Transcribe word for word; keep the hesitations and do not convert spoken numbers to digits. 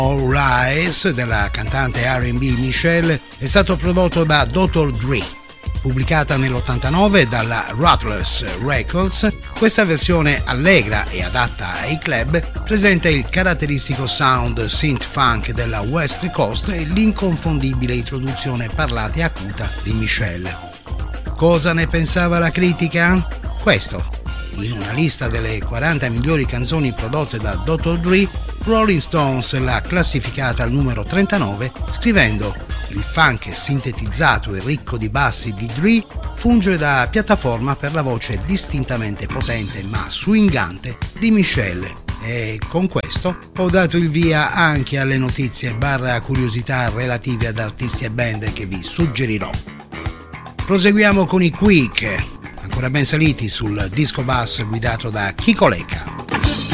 All Rise della cantante R and B Michelle è stato prodotto da doctor Dre. Pubblicata nell'ottantanove dalla Rattlers Records, questa versione allegra e adatta ai club presenta il caratteristico sound synth funk della West Coast e l'inconfondibile introduzione parlata e acuta di Michelle. Cosa ne pensava la critica? Questo. In una lista delle quaranta migliori canzoni prodotte da doctor Dre, Rolling Stones l'ha classificata al numero trentanove, scrivendo: il funk sintetizzato e ricco di bassi di Dre funge da piattaforma per la voce distintamente potente ma swingante di Michelle. E con questo ho dato il via anche alle notizie barra curiosità relative ad artisti e band che vi suggerirò. Proseguiamo con i Quick, ancora ben saliti sul disco bus guidato da Kiko Lecca.